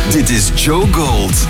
Dit is Joe Gold.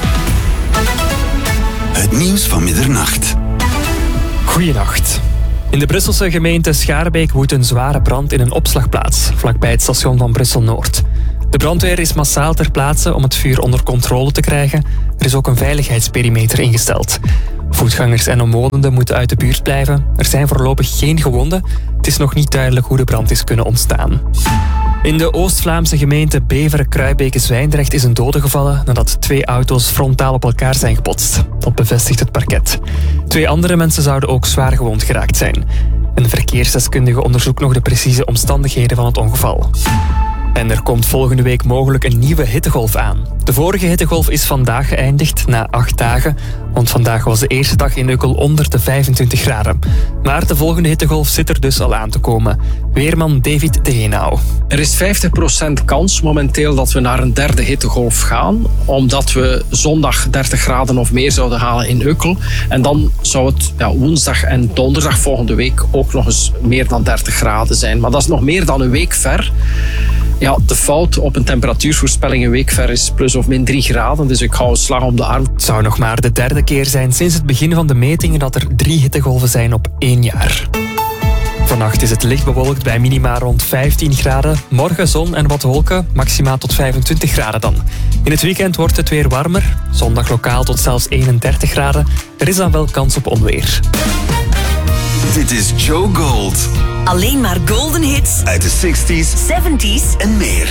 Het nieuws van middernacht. Goeienacht. In de Brusselse gemeente Schaarbeek woedt een zware brand in een opslagplaats, vlakbij het station van Brussel-Noord. De brandweer is massaal ter plaatse om het vuur onder controle te krijgen. Er is ook een veiligheidsperimeter ingesteld. Voetgangers en omwonenden moeten uit de buurt blijven. Er zijn voorlopig geen gewonden. Het is nog niet duidelijk hoe de brand is kunnen ontstaan. In de Oost-Vlaamse gemeente Beveren-Kruibeke-Zwijndrecht is een dode gevallen nadat 2 auto's frontaal op elkaar zijn gebotst. Dat bevestigt het parket. 2 andere mensen zouden ook zwaar gewond geraakt zijn. Een verkeersdeskundige onderzoekt nog de precieze omstandigheden van het ongeval. En er komt volgende week mogelijk een nieuwe hittegolf aan. De vorige hittegolf is vandaag geëindigd, na 8 dagen. Want vandaag was de eerste dag in Ukkel onder de 25 graden. Maar de volgende hittegolf zit er dus al aan te komen. Weerman David de Henau. Er is 50% kans momenteel dat we naar een derde hittegolf gaan. Omdat we zondag 30 graden of meer zouden halen in Ukkel. En dan zou het woensdag en donderdag volgende week ook nog eens meer dan 30 graden zijn. Maar dat is nog meer dan een week ver. Ja, de fout op een temperatuurvoorspelling een week ver is plus of min 3 graden. Dus ik hou een slag om de arm. Het zou nog maar de derde keer zijn sinds het begin van de metingen dat er 3 hittegolven zijn op 1 jaar. Vannacht is het licht bewolkt bij minima rond 15 graden. Morgen zon en wat wolken, maximaal tot 25 graden dan. In het weekend wordt het weer warmer. Zondag lokaal tot zelfs 31 graden. Er is dan wel kans op onweer. Dit is Joe Gold. Alleen maar golden hits Uit de 60s, 70s en meer.